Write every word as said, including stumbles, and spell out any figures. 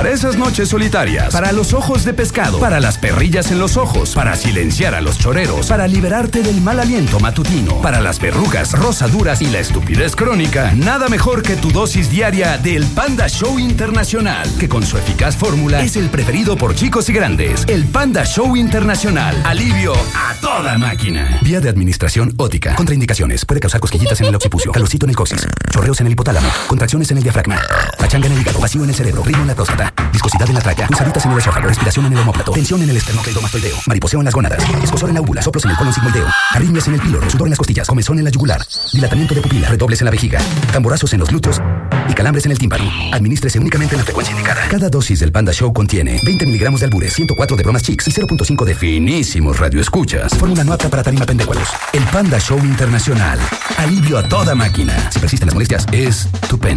Para esas noches solitarias, para los ojos de pescado, para las perrillas en los ojos, para silenciar a los choreros, para liberarte del mal aliento matutino, para las verrugas, rosaduras y la estupidez crónica, nada mejor que tu dosis diaria del Panda Show Internacional, que con su eficaz fórmula es el preferido por chicos y grandes. El Panda Show Internacional. Alivio a toda máquina. Vía de administración ótica. Contraindicaciones. Puede causar cosquillitas en el occipucio, calorcito en el coxis, chorreos en el hipotálamo, contracciones en el diafragma, pachanga en el hígado, vacío en el cerebro, ritmo en la próstata, viscosidad en la tráquea, pulsaditas en el esófago, respiración en el omóplato, tensión en el esternocleidomastoideo, mariposeo en las gónadas, escozor en la úvula, soplos en el colon sigmoideo, arritmias en el píloro, sudor en las costillas, comezón en la yugular, dilatamiento de pupila, redobles en la vejiga, tamborazos en los glúteos y calambres en el tímpano. Adminístrese únicamente en la frecuencia indicada. Cada dosis del Panda Show contiene veinte miligramos de albures, ciento cuatro de bromas chicks y cero punto cinco de finísimos radioescuchas. Fórmula no apta para tarima pendecualos. El Panda Show Internacional. Alivio a toda máquina. Si persisten las molestias, es tu pen.